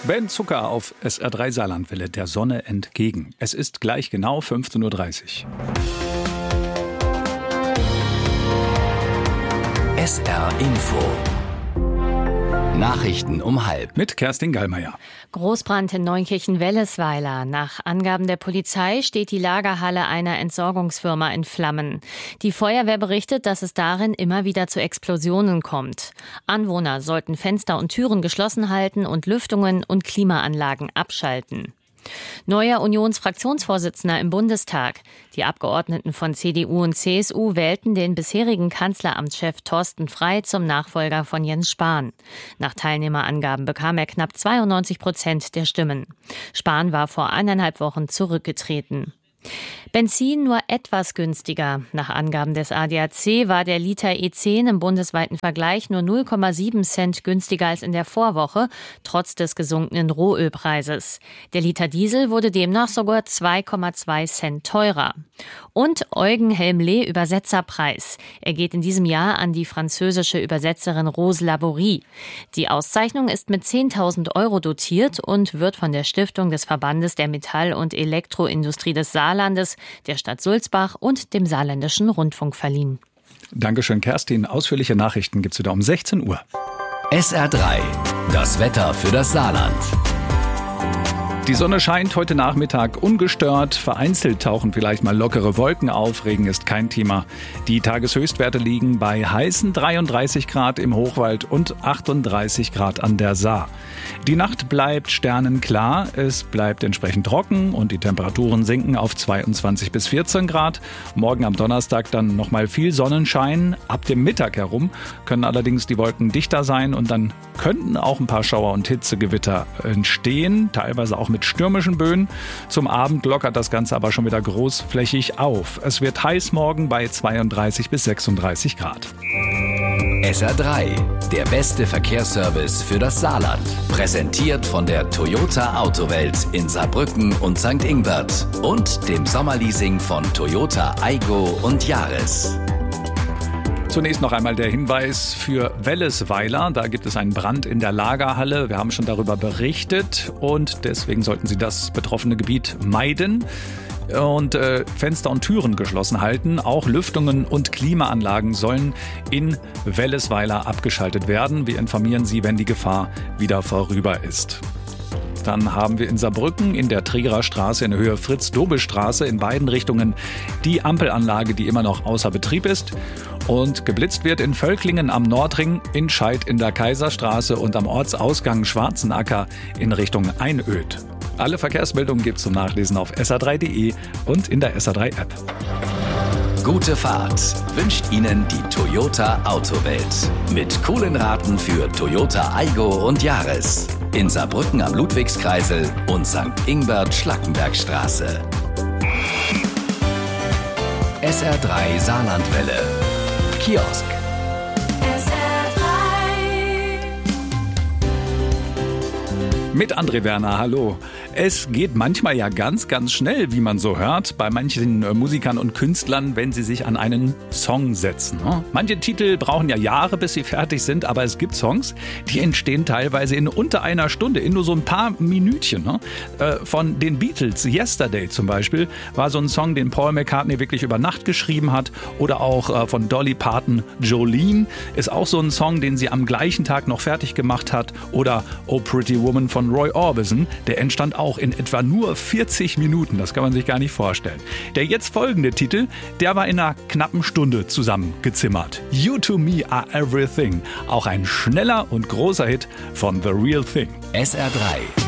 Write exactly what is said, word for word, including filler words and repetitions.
Ben Zucker auf S R drei Saarlandwelle, der Sonne entgegen. Es ist gleich genau fünfzehn Uhr dreißig. S R Info. Nachrichten um halb. Mit Kerstin Gallmeier. Großbrand in Neunkirchen-Wellesweiler. Nach Angaben der Polizei steht die Lagerhalle einer Entsorgungsfirma in Flammen. Die Feuerwehr berichtet, dass es darin immer wieder zu Explosionen kommt. Anwohner sollten Fenster und Türen geschlossen halten und Lüftungen und Klimaanlagen abschalten. Neuer Unionsfraktionsvorsitzender im Bundestag. Die Abgeordneten von C D U und C S U wählten den bisherigen Kanzleramtschef Thorsten Frey zum Nachfolger von Jens Spahn. Nach Teilnehmerangaben bekam er knapp zweiundneunzig Prozent der Stimmen. Spahn war vor eineinhalb Wochen zurückgetreten. Benzin nur etwas günstiger. Nach Angaben des A D A C war der Liter E zehn im bundesweiten Vergleich nur null Komma sieben Cent günstiger als in der Vorwoche, trotz des gesunkenen Rohölpreises. Der Liter Diesel wurde demnach sogar zwei Komma zwei Cent teurer. Und Eugen Helmle Übersetzerpreis. Er geht in diesem Jahr an die französische Übersetzerin Rose Laborie. Die Auszeichnung ist mit zehntausend Euro dotiert und wird von der Stiftung des Verbandes der Metall- und Elektroindustrie des Saarlandes, der Stadt Sulzbach und dem Saarländischen Rundfunk verliehen. Dankeschön, Kerstin. Ausführliche Nachrichten gibt's wieder um sechzehn Uhr. S R drei. Das Wetter für das Saarland. Die Sonne scheint heute Nachmittag ungestört. Vereinzelt tauchen vielleicht mal lockere Wolken auf. Regen ist kein Thema. Die Tageshöchstwerte liegen bei heißen dreiunddreißig Grad im Hochwald und achtunddreißig Grad an der Saar. Die Nacht bleibt sternenklar. Es bleibt entsprechend trocken und die Temperaturen sinken auf zweiundzwanzig bis vierzehn Grad. Morgen am Donnerstag dann nochmal viel Sonnenschein. Ab dem Mittag herum können allerdings die Wolken dichter sein und dann könnten auch ein paar Schauer und Hitzegewitter entstehen. Teilweise auch mit stürmischen Böen. Zum Abend lockert das Ganze aber schon wieder großflächig auf. Es wird heiß morgen bei zweiunddreißig bis sechsunddreißig Grad. S R drei, der beste Verkehrsservice für das Saarland. Präsentiert von der Toyota Autowelt in Saarbrücken und Sankt Ingbert und dem Sommerleasing von Toyota Aygo und Yaris. Zunächst noch einmal der Hinweis für Wellesweiler. Da gibt es einen Brand in der Lagerhalle. Wir haben schon darüber berichtet und deswegen sollten Sie das betroffene Gebiet meiden und äh, Fenster und Türen geschlossen halten. Auch Lüftungen und Klimaanlagen sollen in Wellesweiler abgeschaltet werden. Wir informieren Sie, wenn die Gefahr wieder vorüber ist. Dann haben wir in Saarbrücken in der Trierer Straße in der Höhe Fritz-Dobel-Straße in beiden Richtungen die Ampelanlage, die immer noch außer Betrieb ist. Und geblitzt wird in Völklingen am Nordring, in Scheid in der Kaiserstraße und am Ortsausgang Schwarzenacker in Richtung Einöd. Alle Verkehrsmeldungen gibt's zum Nachlesen auf S R drei Punkt de und in der S R drei App. Gute Fahrt wünscht Ihnen die Toyota Autowelt. Mit coolen Raten für Toyota Aygo und Yaris. In Saarbrücken am Ludwigskreisel und Sankt Ingbert Schlackenbergstraße. S R drei Saarlandwelle. Kiosk. S R drei. Mit André Werner, hallo. Es geht manchmal ja ganz, ganz schnell, wie man so hört, bei manchen äh, Musikern und Künstlern, wenn sie sich an einen Song setzen. Ne? Manche Titel brauchen ja Jahre, bis sie fertig sind, aber es gibt Songs, die entstehen teilweise in unter einer Stunde, in nur so ein paar Minütchen. Ne? Äh, von den Beatles, Yesterday zum Beispiel, war so ein Song, den Paul McCartney wirklich über Nacht geschrieben hat. Oder auch äh, von Dolly Parton, Jolene, ist auch so ein Song, den sie am gleichen Tag noch fertig gemacht hat. Oder Oh Pretty Woman von Roy Orbison, der entstand auch in etwa nur vierzig Minuten. Das kann man sich gar nicht vorstellen. Der jetzt folgende Titel, der war in einer knappen Stunde zusammengezimmert. You to Me Are Everything. Auch ein schneller und großer Hit von The Real Thing. S R drei.